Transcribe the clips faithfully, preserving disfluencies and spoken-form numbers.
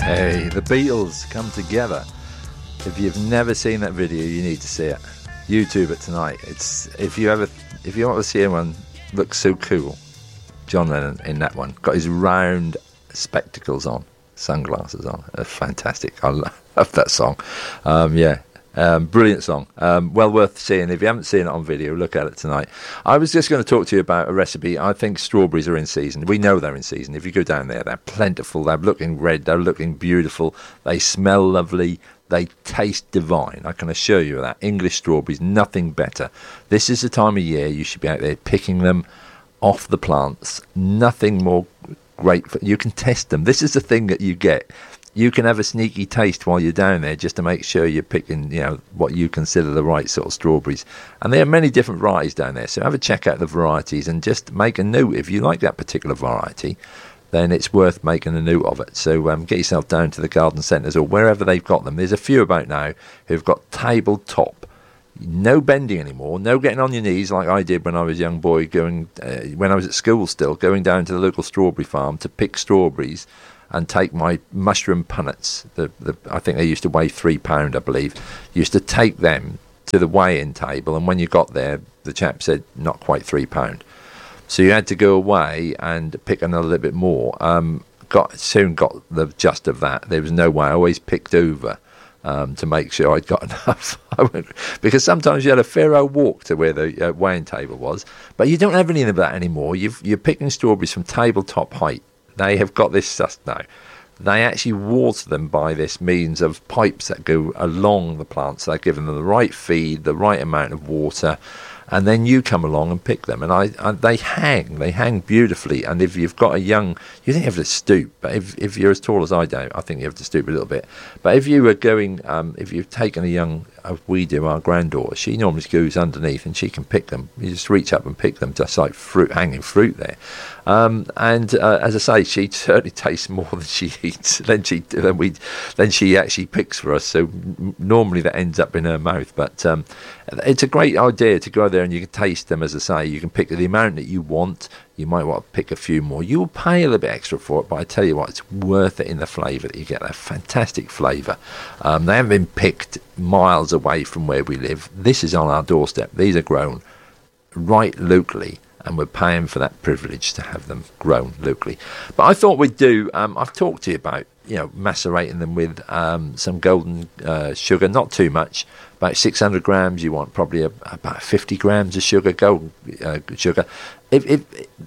Hey, the Beatles come together. If you've never seen that video, you need to see it. YouTube it tonight. It's if you ever if you want to see anyone look so cool, John Lennon in that one. Got his round spectacles on, sunglasses on. They're fantastic. I love that song. Um, yeah. Um, brilliant song, um, well worth seeing. If you haven't seen it on video, look at it tonight. I was just going to talk to you about a recipe. I think strawberries are in season. We know they're in season. If you go down there, they're plentiful, they're looking red, they're looking beautiful, they smell lovely, they taste divine. I can assure you of that. English strawberries, nothing better. This is the time of year you should be out there picking them off the plants. Nothing more great for, you can test them. This is the thing that you get. You can have a sneaky taste while you're down there just to make sure you're picking, you know, what you consider the right sort of strawberries. And there are many different varieties down there, so have a check out the varieties and just make a note. If you like that particular variety, then it's worth making a note of it. So um, get yourself down to the garden centres or wherever they've got them. There's a few about now who've got tabletop. No bending anymore, no getting on your knees like I did when I was a young boy, going uh, when I was at school still, going down to the local strawberry farm to pick strawberries and take my mushroom punnets. The, the, I think they used to weigh three pound, I believe. Used to take them to the weigh-in table, and when you got there, the chap said not quite three pound. So you had to go away and pick another little bit more. Um, got soon got the gist of that. There was no way. I always picked over um, to make sure I'd got enough. I went, because sometimes you had a fair old walk to where the uh, weighing table was, but you don't have any of that anymore. You've, you're picking strawberries from tabletop height. They have got this stuff now. They actually water them by this means of pipes that go along the plants. They're giving them the right feed, the right amount of water, and then you come along and pick them. And I, I they hang, they hang beautifully. And if you've got a young, you don't have to stoop, but if, if you're as tall as I do, I think you have to stoop a little bit. But if you were going, um, if you've taken a young, as we do, our granddaughter, she normally goes underneath and she can pick them. You just reach up and pick them, just like fruit, hanging fruit there. Um, and uh, as I say, she certainly tastes more than she eats. Then she, then we, then she actually picks for us. So m- normally that ends up in her mouth. But um, it's a great idea to go there and you can taste them. As I say, you can pick the amount that you want. You might want to pick a few more. You will pay a little bit extra for it, but I tell you what, it's worth it in the flavour that you get. That fantastic flavour. Um, they haven't been picked miles away from where we live. This is on our doorstep. These are grown right locally, and we're paying for that privilege to have them grown locally. But I thought we'd do, um, I've talked to you about, you know, macerating them with um, some golden uh, sugar, not too much, about six hundred grams. You want probably a, about fifty grams of sugar, golden uh, sugar. If, if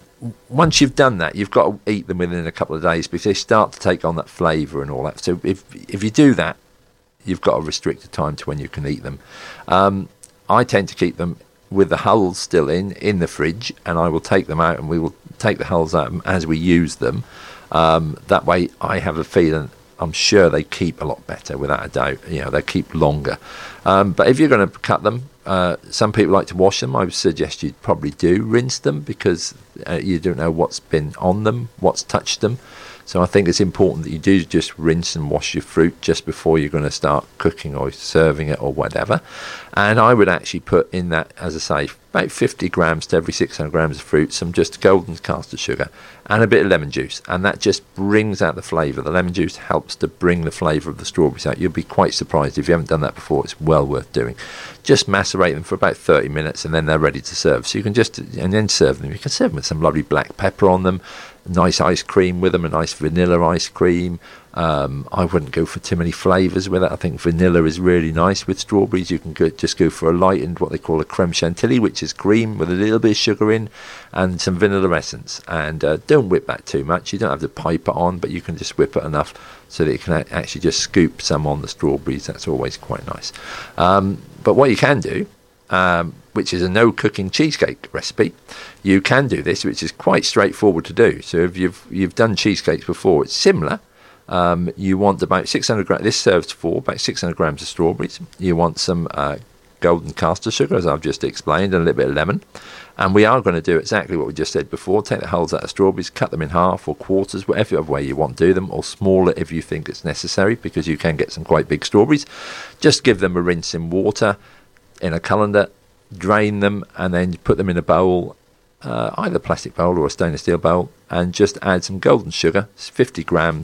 once you've done that, you've got to eat them within a couple of days because they start to take on that flavour and all that. So if if you do that, you've got a restricted time to when you can eat them. Um, I tend to keep them with the hulls still in, in the fridge, and I will take them out and we will take the hulls out as we use them. Um, that way I have a feeling, I'm sure they keep a lot better, without a doubt. You know, they keep longer. Um, but if you're going to cut them, uh, some people like to wash them. I would suggest you probably do rinse them because uh, you don't know what's been on them, what's touched them. So I think it's important that you do just rinse and wash your fruit just before you're going to start cooking or serving it or whatever. And I would actually put in that, as I say, about fifty grams to every six hundred grams of fruit, some just golden caster sugar and a bit of lemon juice. And that just brings out the flavour. The lemon juice helps to bring the flavour of the strawberries out. You'll be quite surprised if you haven't done that before. It's well worth doing. Just macerate them for about thirty minutes and then they're ready to serve. So you can just, and then serve them. You can serve them with some lovely black pepper on them, nice ice cream with them, a nice vanilla ice cream. Um, I wouldn't go for too many flavours with it. I think vanilla is really nice with strawberries. You can go, just go for a lightened, what they call a creme chantilly, which is cream with a little bit of sugar in and some vanilla essence. And uh, don't whip that too much. You don't have to pipe it on, but you can just whip it enough so that you can actually just scoop some on the strawberries. That's always quite nice. Um, but what you can do, um, which is a no cooking cheesecake recipe, you can do this, which is quite straightforward to do. So if you've you've done cheesecakes before, it's similar. Um, you want about six hundred grams. This serves for about six hundred grams of strawberries. You want some uh, golden caster sugar, as I've just explained, and a little bit of lemon. And we are going to do exactly what we just said before. Take the hulls out of strawberries, cut them in half or quarters, whatever way you want to do them, or smaller if you think it's necessary, because you can get some quite big strawberries. Just give them a rinse in water in a colander, drain them, and then put them in a bowl, uh, either a plastic bowl or a stainless steel bowl, and just add some golden sugar, fifty grams,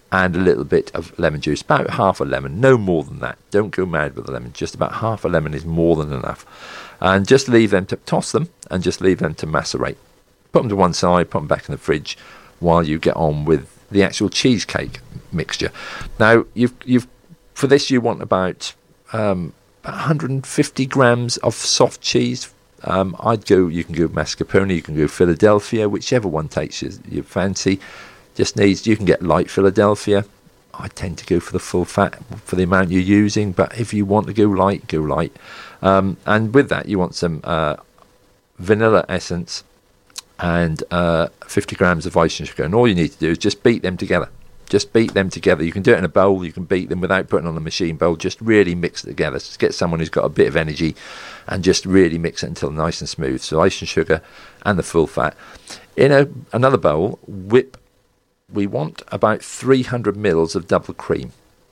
and a little bit of lemon juice, about half a lemon, no more than that. Don't go mad with the lemon, just about half a lemon is more than enough. And just leave them to, toss them, and just leave them to macerate. Put them to one side, put them back in the fridge while you get on with the actual cheesecake mixture. Now, you've, you've for this you want about, um, about one hundred fifty grams of soft cheese. Um, I'd go, you can go mascarpone, you can go Philadelphia, whichever one takes your, your fancy. Just needs, you can get light Philadelphia. I tend to go for the full fat for the amount you're using, but if you want to go light, go light. Um, and with that, you want some uh, vanilla essence and uh, fifty grams of icing sugar. And all you need to do is just beat them together. Just beat them together. You can do it in a bowl. You can beat them without putting on a machine bowl. Just really mix it together. Just get someone who's got a bit of energy and just really mix it until nice and smooth. So icing sugar and the full fat. In a, another bowl, whip. We want about three hundred mils of double cream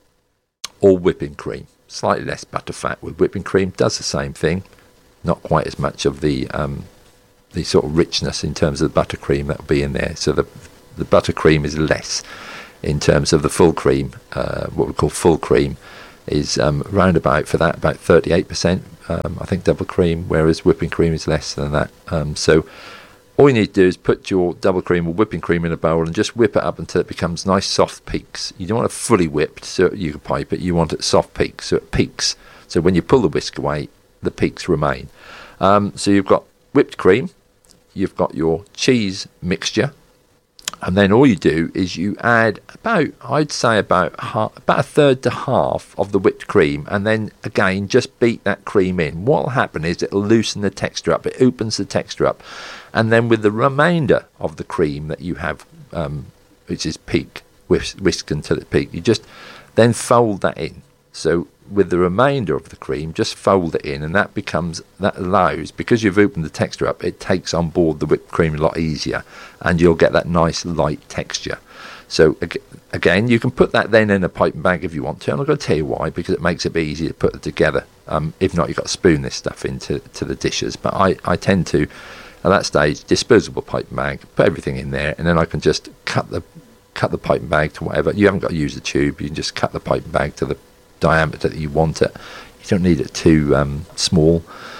or whipping cream. Slightly less butterfat with whipping cream. Does the same thing. Not quite as much of the um, the sort of richness in terms of the buttercream that will be in there. So the the buttercream is less in terms of the full cream. Uh, what we call full cream is um, round about for that about thirty-eight percent. Um, I think double cream, whereas whipping cream is less than that. Um, so all you need to do is put your double cream or whipping cream in a bowl and just whip it up until it becomes nice soft peaks. You don't want it fully whipped so you can pipe it. You want it soft peaks, so it peaks. So when you pull the whisk away, the peaks remain. Um, so you've got whipped cream, you've got your cheese mixture, and then all you do is you add about, I'd say about half, about a third to half of the whipped cream, and then again just beat that cream in. What will happen is it'll loosen the texture up, it opens the texture up, and then with the remainder of the cream that you have, um, which is peak, whisk, whisk until it peaks, you just then fold that in. So with the remainder of the cream, just fold it in, and that becomes, that allows, because you've opened the texture up, it takes on board the whipped cream a lot easier, and you'll get that nice light texture. So again, you can put that then in a piping bag if you want to. I'm not going to tell you why, because it makes it a bit easier to put it together. Um, if not, you've got to spoon this stuff into to the dishes. But I, I tend to, at that stage, disposable piping bag, put everything in there, and then I can just cut the cut the piping bag to whatever. You haven't got to use the tube. You can just cut the piping bag to the diameter that you want it. You don't need it too um, small.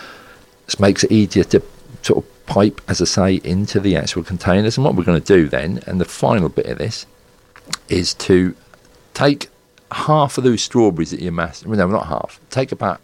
This makes it easier to sort of pipe, as I say, into the actual containers. And what we're going to do then, and the final bit of this, is to take half of those strawberries that you mass. No, not half. Take about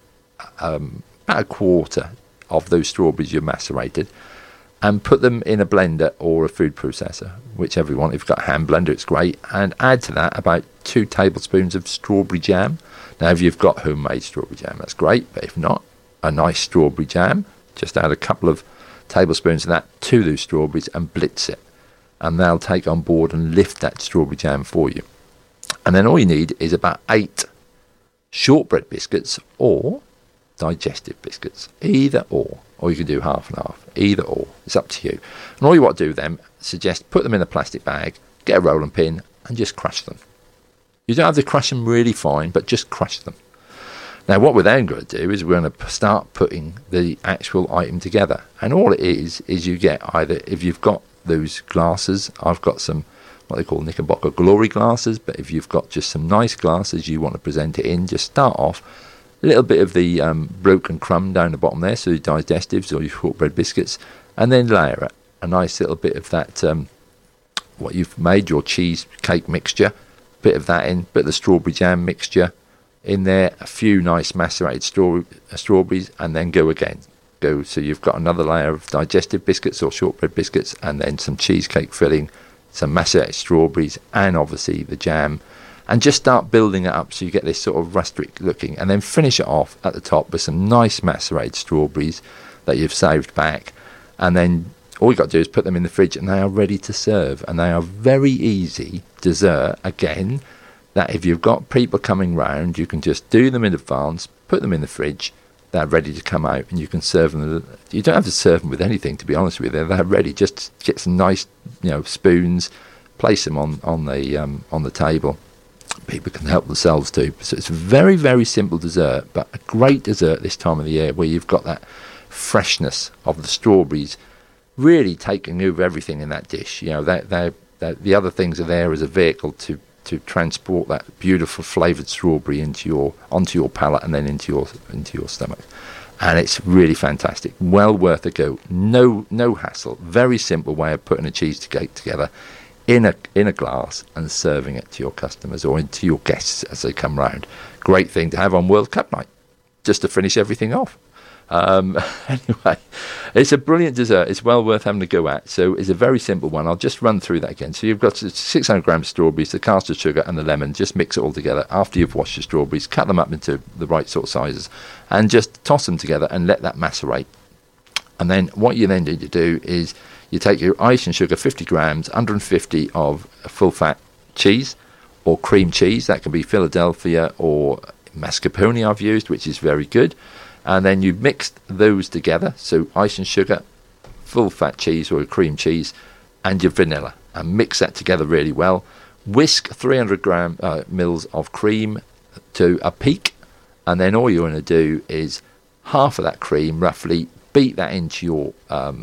um, about a quarter of those strawberries you macerated, and put them in a blender or a food processor, whichever you want. If you've got a hand blender, it's great. And add to that about two tablespoons of strawberry jam. Now, if you've got homemade strawberry jam, that's great. But if not, a nice strawberry jam, just add a couple of tablespoons of that to those strawberries and blitz it. And they'll take on board and lift that strawberry jam for you. And then all you need is about eight shortbread biscuits or digestive biscuits. Either or. Or you can do half and half. Either or. It's up to you. And all you want to do then, suggest put them in a plastic bag, get a rolling pin, and just crush them. You don't have to crush them really fine, but just crush them. Now, what we're then going to do is we're going to start putting the actual item together. And all it is, is you get either, if you've got those glasses, I've got some, what they call Knickerbocker Glory glasses, but if you've got just some nice glasses you want to present it in, just start off a little bit of the um, broken crumb down the bottom there, so your digestives or your shortbread biscuits, and then layer it. A nice little bit of that, um, what you've made, your cheesecake mixture, bit of that in, bit of the strawberry jam mixture in there, a few nice macerated straw- strawberries, and then go again. Go, so you've got another layer of digestive biscuits or shortbread biscuits, and then some cheesecake filling, some macerated strawberries, and obviously the jam, and just start building it up so you get this sort of rustic looking, and then finish it off at the top with some nice macerated strawberries that you've saved back, and then all you've got to do is put them in the fridge, and they are ready to serve. And they are very easy dessert, again, that if you've got people coming round, you can just do them in advance, put them in the fridge, they're ready to come out, and you can serve them. You don't have to serve them with anything, to be honest with you. They're ready. Just get some nice, you know, spoons, place them on, on the um, on the table. People can help themselves too. So it's a very, very simple dessert, but a great dessert this time of the year, where you've got that freshness of the strawberries really taking over everything in that dish. You know, they they the other things are there as a vehicle to to transport that beautiful flavoured strawberry into your onto your palate and then into your into your stomach. And it's really fantastic. Well worth a go. No no hassle. Very simple way of putting a cheesecake together in a in a glass and serving it to your customers or into your guests as they come round. Great thing to have on World Cup night, just to finish everything off. Um, anyway, it's a brilliant dessert. It's well worth having a go at. So it's a very simple one. I'll just run through that again. So you've got six hundred grams of strawberries, the caster sugar and the lemon. Just mix it all together. After you've washed your strawberries, cut them up into the right sort of sizes and just toss them together and let that macerate. And then what you then need to do is you take your ice and sugar, fifty grams, one hundred fifty of full fat cheese or cream cheese. That can be Philadelphia or mascarpone I've used, which is very good. And then you've mixed those together, so ice and sugar, full fat cheese or cream cheese, and your vanilla, and mix that together really well. Whisk three hundred gram uh, mils of cream to a peak, and then all you're going to do is half of that cream, roughly, beat that into your um,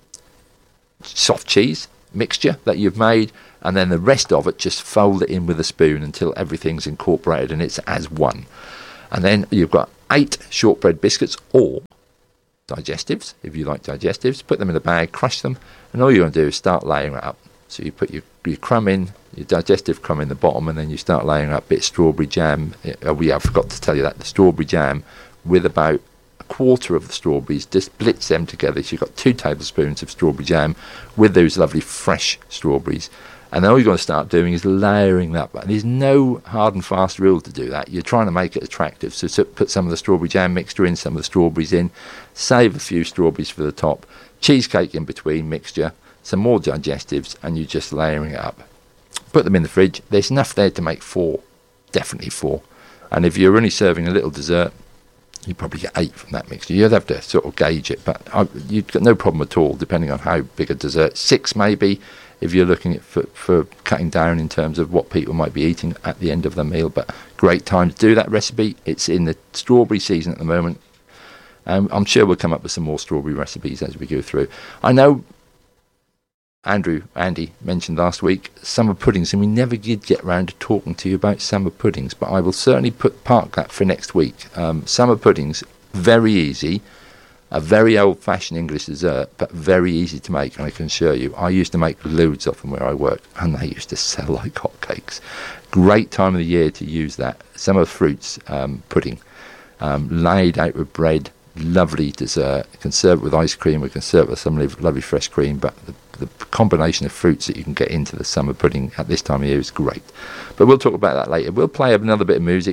soft cheese mixture that you've made, and then the rest of it just fold it in with a spoon until everything's incorporated and it's as one. And then you've got eight shortbread biscuits or digestives, if you like digestives. Put them in a bag, crush them, and all you're going to do is start layering it up. So you put your, your crumb in, your digestive crumb in the bottom, and then you start layering up a bit of strawberry jam. Oh, yeah, I forgot to tell you that. The strawberry jam with about a quarter of the strawberries, just blitz them together. So you've got two tablespoons of strawberry jam with those lovely fresh strawberries. And then all you're going to start doing is layering that. But there's no hard and fast rule to do that. You're trying to make it attractive. So, so put some of the strawberry jam mixture in, some of the strawberries in, save a few strawberries for the top, cheesecake in between mixture, some more digestives, and you're just layering it up. Put them in the fridge. There's enough there to make four, definitely four. And if you're only serving a little dessert, you probably get eight from that mixture. You'd have to sort of gauge it, but I, you've got no problem at all, depending on how big a dessert. Six maybe, if you're looking at for, for cutting down in terms of what people might be eating at the end of the meal. But great time to do that recipe. It's in the strawberry season at the moment. Um, I'm sure we'll come up with some more strawberry recipes as we go through. I know Andrew, Andy mentioned last week summer puddings, and we never did get round to talking to you about summer puddings, but I will certainly put park that for next week. Um, summer puddings, very easy. A very old-fashioned English dessert, but very easy to make, and I can assure you, I used to make loads of them where I worked, and they used to sell like hotcakes. Great time of the year to use that. Summer fruits um, pudding, um, laid out with bread, lovely dessert. You can serve it with ice cream, we can serve it with some lovely fresh cream, but the, the combination of fruits that you can get into the summer pudding at this time of year is great. But we'll talk about that later. We'll play another bit of music.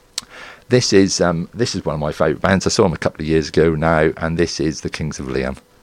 This is um, this is one of my favourite bands. I saw them a couple of years ago now, and this is the Kings of Leon.